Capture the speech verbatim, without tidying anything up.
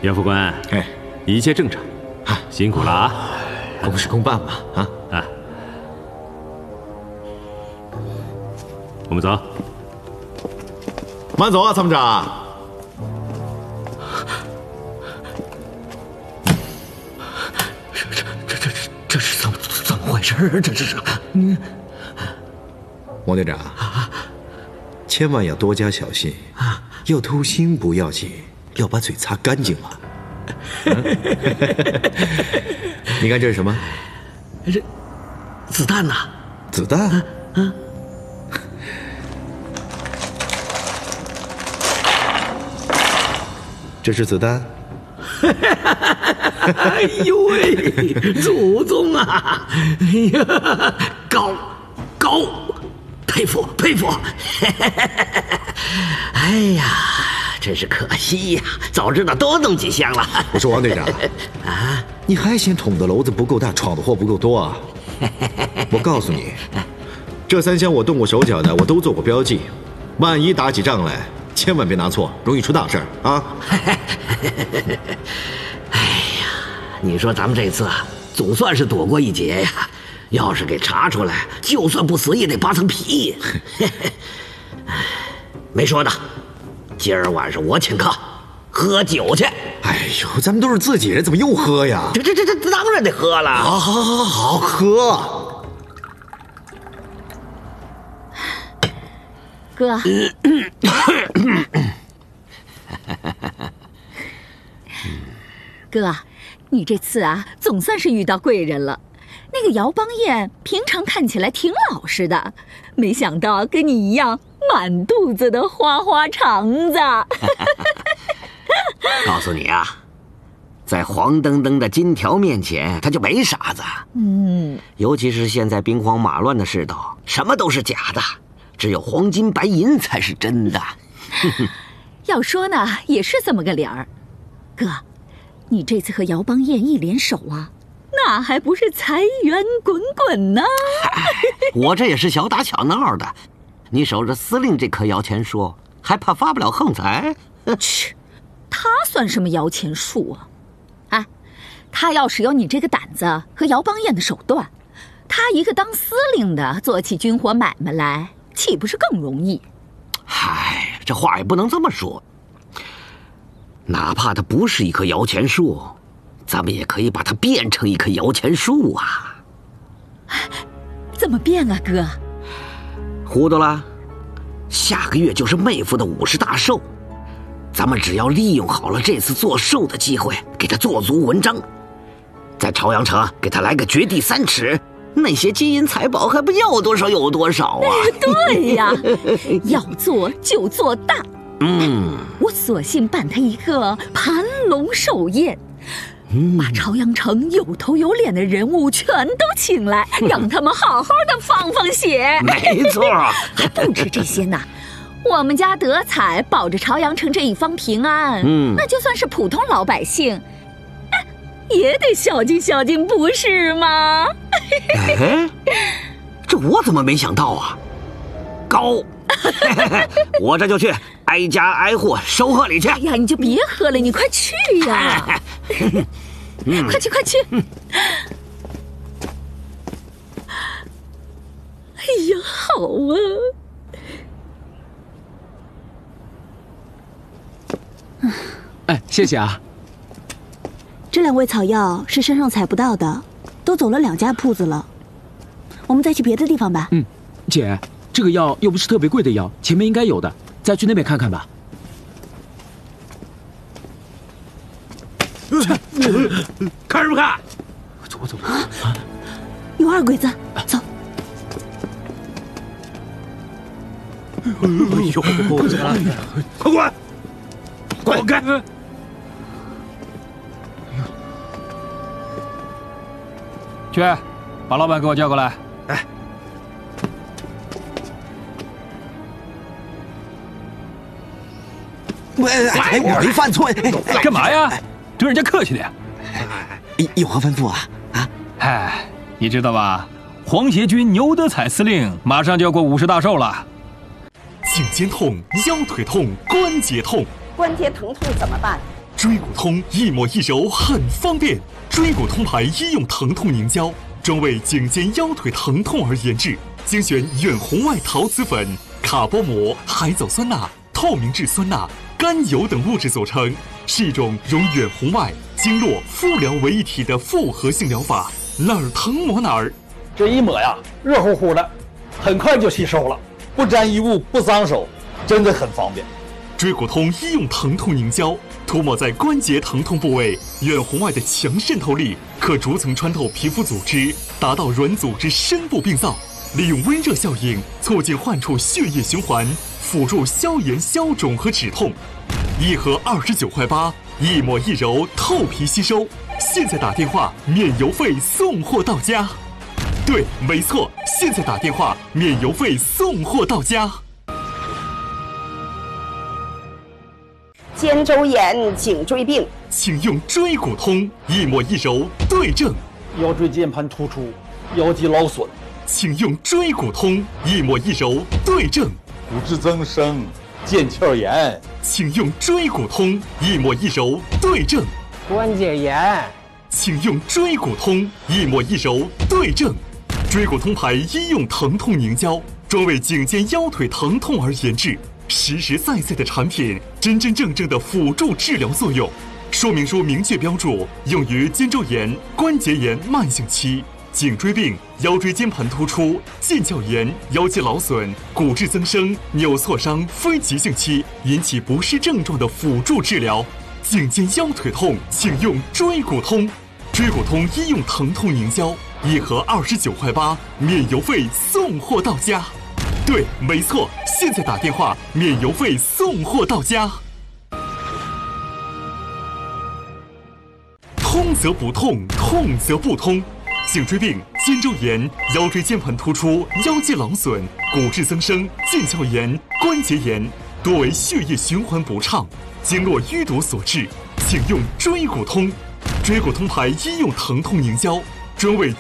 袁副官， 哎， 一切正常， 啊， 辛苦了啊！ 公事公办嘛，啊啊，我们走。 慢走啊，参谋长。 这这这这这这是怎么怎么回事？这这是你， 王队长，千万要多加小心啊！要偷腥不要紧，要把嘴擦干净了。你看这是什么？ 这子弹呐！ 子弹？啊！啊这是子弹？ 哎呦喂，祖宗啊！哎呀，高高，佩服佩服！哎呀，真是可惜呀！早知道多弄几箱了。 我说王队长啊，你还嫌捅的篓子不够大，闯的祸不够多啊？我告诉你，这三箱我动过手脚的，我都做过标记，万一打起仗来，千万别拿错，容易出大事啊！ 哎呀，你说咱们这次啊，总算是躲过一劫呀。要是给查出来，就算不死也得扒层皮。没说的，今儿晚上我请客，喝酒去。 哎呦，咱们都是自己人，怎么又喝呀？ 这这这这当然得喝了。 好，好，好，好，喝。 哥。哥，你这次啊，总算是遇到贵人了。那个姚邦彦平常看起来挺老实的，没想到跟你一样满肚子的花花肠子。 告诉你啊，在黄澄澄的金条面前，他就没傻子。 嗯， 尤其是现在兵荒马乱的世道，什么都是假的，只有黄金白银才是真的。 要说呢，也是这么个理儿。哥，你这次和姚邦彦一联手啊，那还不是财源滚滚呢？ 我这也是小打小闹的，你守着司令这棵摇钱树，还怕发不了横财？ 切，他算什么摇钱树啊？哎，他要是有你这个胆子和姚邦彦的手段，他一个当司令的做起军火买卖来，岂不是更容易？ 嗨，这话也不能这么说。哪怕它不是一棵摇钱树，咱们也可以把它变成一棵摇钱树啊！ 怎么变啊，哥？ 糊涂了，下个月就是妹夫的五十大寿，咱们只要利用好了这次做寿的机会，给他做足文章，在朝阳城给他来个掘地三尺，那些金银财宝还不要多少有多少啊！ 对呀，要做就做大。 嗯， 我索性办他一个盘龙寿宴， 嗯、 把朝阳城有头有脸的人物全都请来，让他们好好的放放血。 没错， 还不止这些呢。我们家德彩保着朝阳城这一方平安， 嗯， 那就算是普通老百姓，也得孝敬孝敬，不是吗？ 哎，这我怎么没想到啊？高，我这就去挨家挨户收贺礼去。 哎呀，你就别喝了，你快去呀！嗯、快去快去！嗯、哎呀，好啊！ 哎，谢谢啊。 这两味草药是山上采不到的，都走了两家铺子了。我们再去别的地方吧。 嗯，姐，这个药又不是特别贵的药，前面应该有的，再去那边看看吧。 看什么看？ 走走。 啊，有二鬼子，走。 哎呦，快滚！滚开！ 去，把老板给我叫过来。 哎，我哎，我没犯错。 干嘛呀？对人家客气点。 有何吩咐啊？啊？ 哎，你知道吧？皇协军牛德彩司令马上就要过五十大寿了。 颈肩痛、腰腿痛、关节痛， 关节疼痛怎么办？ 椎骨通一抹一揉很方便。椎骨通牌医用疼痛凝胶，专为颈肩腰腿疼痛而研制，精选远红外陶瓷粉、卡波膜、海藻酸钠、透明质酸钠、甘油等物质组成，是一种融远红外、经络、敷疗为一体的复合性疗法，哪儿疼抹哪儿。 这一抹呀，热乎乎的，很快就吸收了，不沾衣物，不脏手，真的很方便。 椎骨通医用疼痛凝胶，涂抹在关节疼痛部位，远红外的强渗透力可逐层穿透皮肤组织，达到软组织深部病灶，利用温热效应促进患处血液循环，辅助消炎消肿和止痛。一盒二十九块八，一抹一揉，透皮吸收。现在打电话免邮费送货到家。对，没错，现在打电话免邮费送货到家。 肩周炎、颈椎病， 请用椎骨通，一抹一揉对症。 腰椎间盘突出、腰肌劳损， 请用椎骨通，一抹一揉对症。 骨质增生、腱鞘炎， 请用椎骨通，一抹一揉对症。 关节炎， 请用椎骨通，一抹一揉对症。椎骨通牌医用疼痛凝胶，专为颈肩腰腿疼痛而研制。实实在在的产品，真真正正的辅助治疗作用。说明书明确标注，用于肩周炎、关节炎慢性期、颈椎病、腰椎间盘突出、腱鞘炎、腰肌劳损、骨质增生、扭挫伤非急性期引起不适症状的辅助治疗。颈肩腰腿痛，请用椎骨通。椎骨通医用疼痛凝胶，一盒二十九块八，免邮费送货到家。对，没错，现在打电话免邮费送货到家。通则不痛，痛则不通。颈椎病、肩周炎、腰椎间盘突出、腰肌劳损、骨质增生、腱鞘炎、关节炎，多为血液循环不畅、经络淤堵所致，请用椎骨通。椎骨通牌医用疼痛凝胶，专为